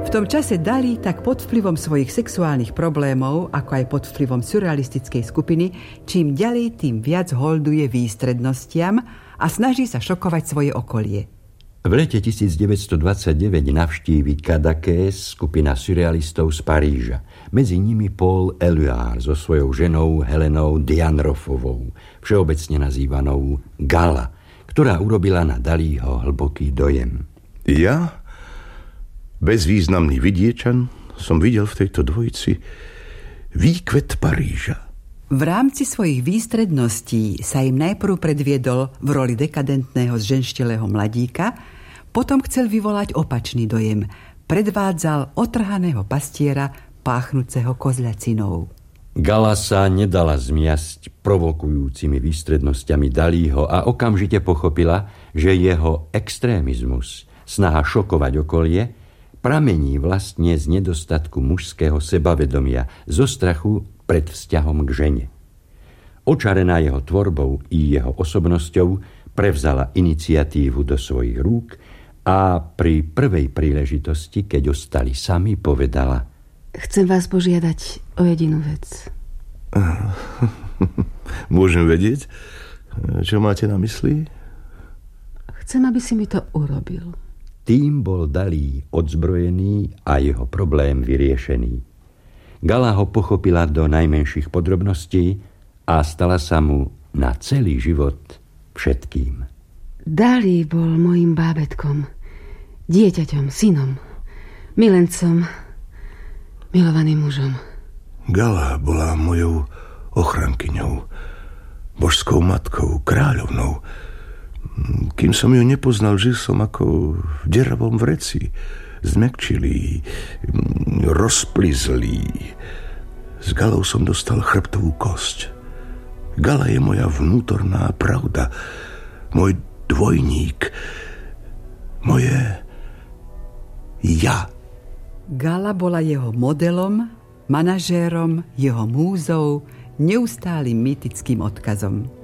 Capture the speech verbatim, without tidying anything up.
V tom čase Dali tak pod vplyvom svojich sexuálnych problémov, ako aj pod vplyvom surrealistickej skupiny, čím ďalej, tým viac holduje výstrednostiam a snaží sa šokovať svoje okolie. V lete devätnásťstodvadsaťdeväť navštívi Cadaqués skupina surrealistov z Paríža. Medzi nimi Paul Éluard so svojou ženou Helenou Diane Roffovou, všeobecne nazývanou Gala, ktorá urobila na Dalího hlboký dojem. Ja, bezvýznamný vidiečan, som videl v tejto dvojici výkvet Paríža. V rámci svojich výstredností sa im najprv predviedol v roli dekadentného zženštilého mladíka, potom chcel vyvolať opačný dojem. Predvádzal otrhaného pastiera páchnúceho kozľacinou. Gala sa nedala zmiasť provokujúcimi výstrednosťami Dalího a okamžite pochopila, že jeho extrémizmus, snaha šokovať okolie, pramení vlastne z nedostatku mužského sebavedomia, zo strachu pred vzťahom k žene. Očarená jeho tvorbou i jeho osobnosťou prevzala iniciatívu do svojich rúk a pri prvej príležitosti, keď ostali sami, povedala: Chcem vás požiadať o jedinú vec. Môžem vedieť, čo máte na mysli? Chcem, aby si mi to urobil. Tým bol Dalí odzbrojený a jeho problém vyriešený. Gala ho pochopila do najmenších podrobností a stala sa mu na celý život všetkým. Dalí bol mojím bábätkom, dieťaťom, synom, milencom, milovaným mužom. Gala bola mojou ochrankyňou, božskou matkou, kráľovnou. Kým som ju nepoznal, žil som ako v deravom vreci, zmäkčilý, rozplizlý. S Galou som dostal chrbtovú kosť. Gala je moja vnútorná pravda, môj dvojník, moje ja. Gala bola jeho modelom, manažérom, jeho múzou, neustálym mýtickým odkazom.